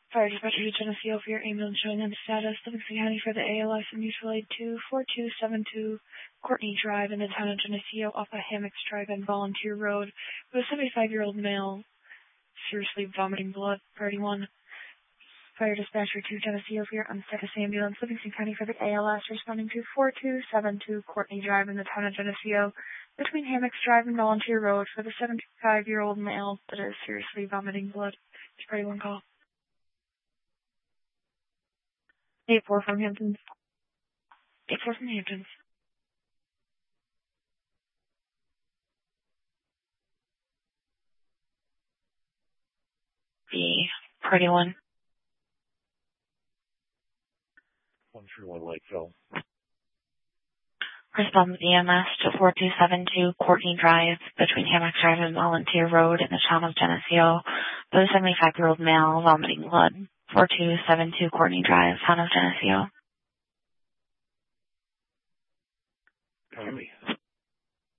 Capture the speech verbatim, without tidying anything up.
Fire dispatcher to Geneseo for your ambulance showing on status. Livingston County for the A L S and mutual aid to four two seven two Courtney Drive in the town of Geneseo off of Hammocks Drive and Volunteer Road with a seventy-five-year-old male seriously vomiting blood. Priority one. Fire dispatcher to Geneseo for your on-status ambulance. Livingston County for the A L S responding to four two seven two Courtney Drive in the town of Geneseo between Hammocks Drive and Volunteer Road for the seventy-five-year-old male that is seriously vomiting blood. It's priority one call. eight four from Hamptons. eight four from Hamptons. The priority one. one three one Lakeville. Respond with E M S to four two seven two Courtney Drive between Hammocks Drive and Volunteer Road in the town of Geneseo with a seventy-five-year-old male vomiting blood. four two seven two Courtney Drive, town of Geneseo. Copy.